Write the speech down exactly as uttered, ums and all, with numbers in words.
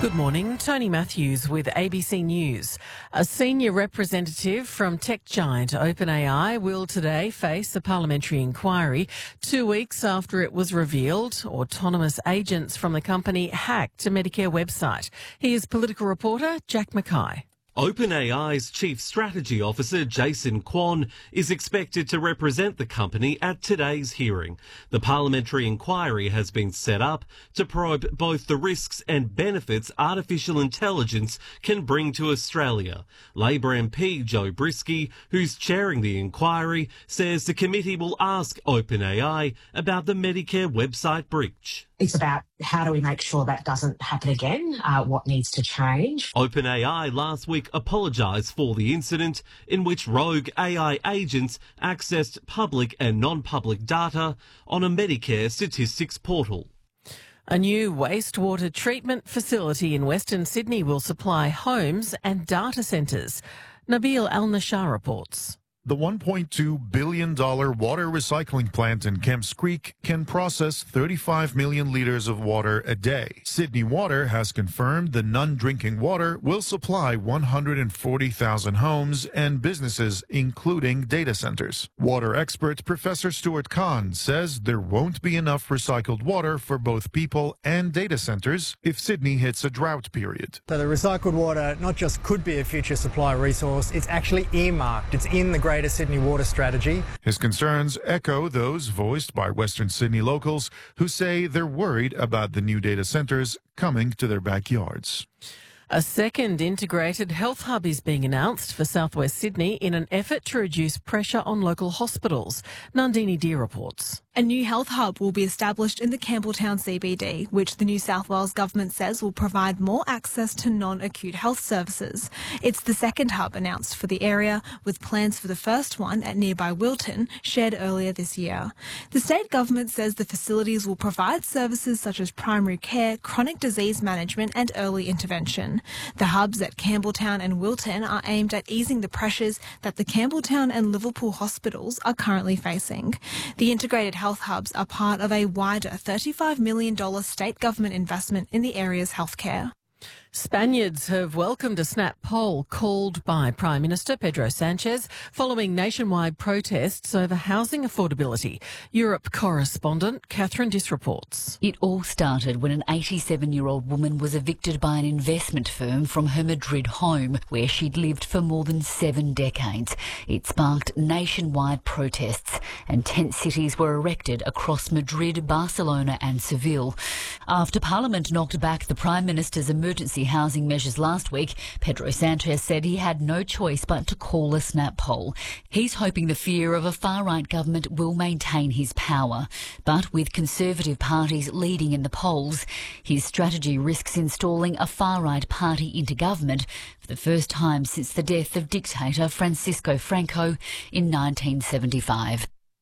Good morning, Tony Matthews with A B C News. A senior representative from tech giant OpenAI will today face a parliamentary inquiry two weeks after it was revealed autonomous agents from the company hacked a Medicare website. Here's political reporter Jack Mackay. OpenAI's Chief Strategy Officer Jason Kwon is expected to represent the company at today's hearing. The parliamentary inquiry has been set up to probe both the risks and benefits artificial intelligence can bring to Australia. Labor M P Joe Brisky, who's chairing the inquiry, says the committee will ask OpenAI about the Medicare website breach. It's about how do we make sure that doesn't happen again, uh, what needs to change. OpenAI last week apologised for the incident in which rogue A I agents accessed public and non-public data on a Medicare statistics portal. A new wastewater treatment facility in Western Sydney will supply homes and data centres. Nabil Al-Nashar reports. The one point two billion dollars water recycling plant in Kemps Creek can process thirty-five million litres of water a day. Sydney Water has confirmed the non-drinking water will supply one hundred forty thousand homes and businesses, including data centres. Water expert Professor Stuart Kahn says there won't be enough recycled water for both people and data centres if Sydney hits a drought period. So the recycled water not just could be a future supply resource, it's actually earmarked. It's in the Greater Sydney Water Strategy. His concerns echo those voiced by Western Sydney locals who say they're worried about the new data centres coming to their backyards. A second integrated health hub is being announced for southwest Sydney in an effort to reduce pressure on local hospitals. Nandini Deer reports. A new health hub will be established in the Campbelltown C B D, which the New South Wales government says will provide more access to non-acute health services. It's the second hub announced for the area, with plans for the first one at nearby Wilton shared earlier this year. The state government says the facilities will provide services such as primary care, chronic disease management and early intervention. The hubs at Campbelltown and Wilton are aimed at easing the pressures that the Campbelltown and Liverpool hospitals are currently facing. The integrated health hubs are part of a wider thirty-five million dollars state government investment in the area's healthcare. Spaniards have welcomed a snap poll called by Prime Minister Pedro Sanchez following nationwide protests over housing affordability. Europe correspondent Catherine Diss reports. It all started when an eighty-seven-year-old woman was evicted by an investment firm from her Madrid home, where she'd lived for more than seven decades. It sparked nationwide protests, and tent cities were erected across Madrid, Barcelona and Seville. After Parliament knocked back the Prime Minister's emergency housing measures last week, Pedro Sanchez said he had no choice but to call a snap poll. He's hoping the fear of a far-right government will maintain his power. But with Conservative parties leading in the polls, his strategy risks installing a far-right party into government for the first time since the death of dictator Francisco Franco in nineteen seventy-five.